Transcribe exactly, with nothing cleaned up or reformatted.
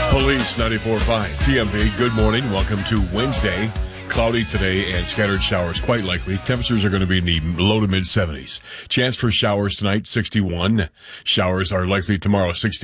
Police ninety-four point five T M B. Good morning. Welcome to Wednesday. Cloudy today and scattered showers quite likely. Temperatures are going to be in the low to mid seventies. Chance for showers tonight, sixty-one. Showers are likely tomorrow, sixty.